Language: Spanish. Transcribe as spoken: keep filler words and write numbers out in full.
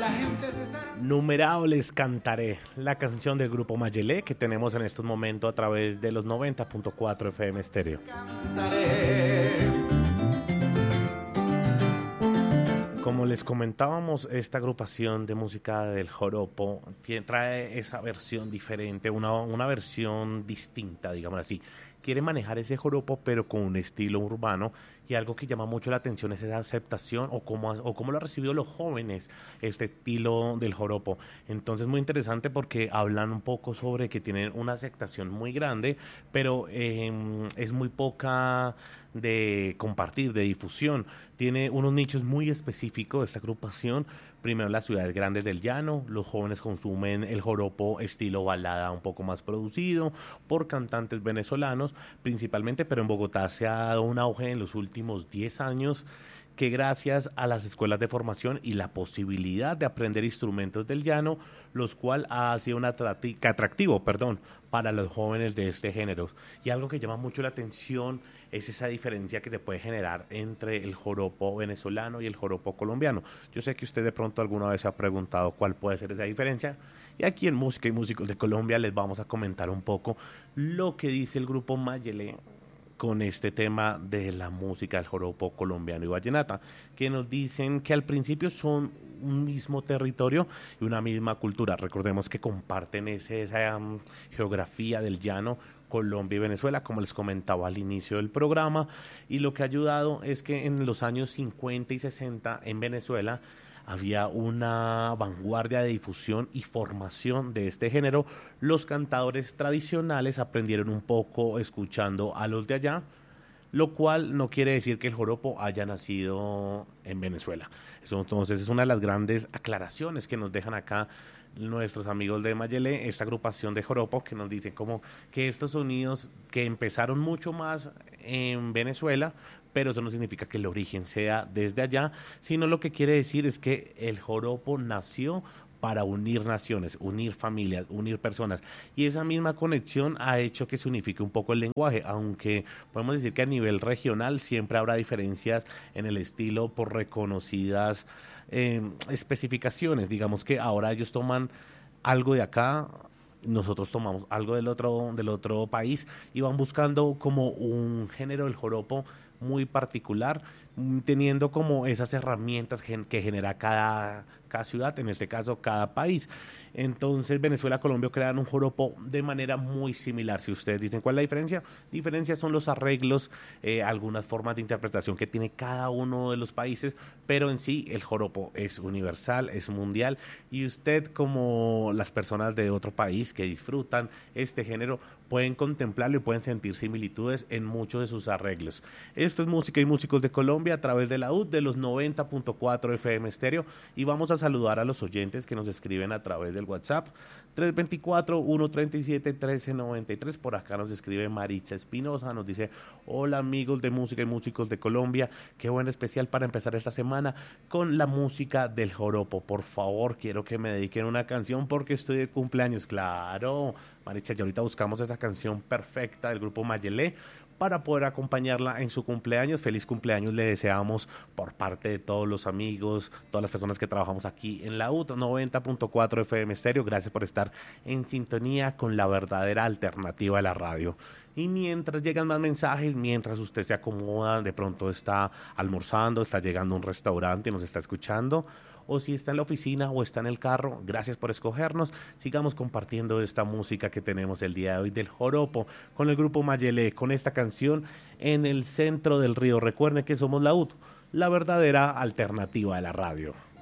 Numerables cantaré, la canción del grupo Mayelé que tenemos en estos momentos a través de los noventa punto cuatro F M Estéreo. Como les comentábamos, esta agrupación de música del joropo tiene, trae esa versión diferente, una, una versión distinta, digamos así. Quiere manejar ese joropo pero con un estilo urbano, y algo que llama mucho la atención es esa aceptación o cómo, o cómo lo han recibido los jóvenes este estilo del joropo. Entonces muy interesante porque hablan un poco sobre que tienen una aceptación muy grande, pero eh, es muy poca de compartir, de difusión. Tiene unos nichos muy específicos esta agrupación. Primero, las ciudades grandes del llano, los jóvenes consumen el joropo estilo balada un poco más producido por cantantes venezolanos principalmente, pero en Bogotá se ha dado un auge en los últimos diez años que gracias a las escuelas de formación y la posibilidad de aprender instrumentos del llano, los cual ha sido un atractivo, perdón, para los jóvenes de este género. Y algo que llama mucho la atención es esa diferencia que se puede generar entre el joropo venezolano y el joropo colombiano. Yo sé que usted de pronto alguna vez se ha preguntado cuál puede ser esa diferencia, y aquí en Música y Músicos de Colombia les vamos a comentar un poco lo que dice el grupo Mayelé con este tema de la música del joropo colombiano y vallenata, que nos dicen que al principio son un mismo territorio y una misma cultura. Recordemos que comparten ese, esa um, geografía del llano, Colombia y Venezuela, como les comentaba al inicio del programa, y lo que ha ayudado es que en los años cincuenta y sesenta en Venezuela había una vanguardia de difusión y formación de este género. Los cantadores tradicionales aprendieron un poco escuchando a los de allá, lo cual no quiere decir que el joropo haya nacido en Venezuela. Eso entonces es una de las grandes aclaraciones que nos dejan acá nuestros amigos de Mayelé, esta agrupación de joropo, que nos dicen como que estos sonidos que empezaron mucho más en Venezuela, pero eso no significa que el origen sea desde allá, sino lo que quiere decir es que el joropo nació para unir naciones, unir familias, unir personas, y esa misma conexión ha hecho que se unifique un poco el lenguaje, aunque podemos decir que a nivel regional siempre habrá diferencias en el estilo por reconocidas eh, especificaciones. Digamos que ahora ellos toman algo de acá, nosotros tomamos algo del otro, del otro país, y van buscando como un género del joropo muy particular, teniendo como esas herramientas que genera cada, cada ciudad, en este caso cada país. Entonces Venezuela y Colombia crean un joropo de manera muy similar. Si ustedes dicen cuál es la diferencia, diferencias son los arreglos, eh, algunas formas de interpretación que tiene cada uno de los países, pero en sí el joropo es universal, es mundial, y usted, como las personas de otro país que disfrutan este género, pueden contemplarlo y pueden sentir similitudes en muchos de sus arreglos. Esto es Música y Músicos de Colombia a través de la U D de los noventa punto cuatro F M Estéreo, y vamos a saludar a los oyentes que nos escriben a través del WhatsApp tres dos cuatro, uno tres siete, uno tres nueve tres. Por acá nos escribe Maritza Espinosa, nos dice: hola amigos de Música y Músicos de Colombia, qué buen especial para empezar esta semana con la música del joropo. Por favor, quiero que me dediquen una canción porque estoy de cumpleaños. Claro, Maritza, y ahorita buscamos esa canción perfecta del grupo Mayelé para poder acompañarla en su cumpleaños. Feliz cumpleaños le deseamos por parte de todos los amigos, todas las personas que trabajamos aquí en la U T noventa punto cuatro F M Estéreo. Gracias por estar en sintonía con la verdadera alternativa de la radio. Y mientras llegan más mensajes, mientras usted se acomoda, de pronto está almorzando, está llegando a un restaurante y nos está escuchando, o si está en la oficina o está en el carro, gracias por escogernos. Sigamos compartiendo esta música que tenemos el día de hoy del joropo con el grupo Mayelé, con esta canción En el Centro del Río. Recuerden que somos la U T, la verdadera alternativa de la radio.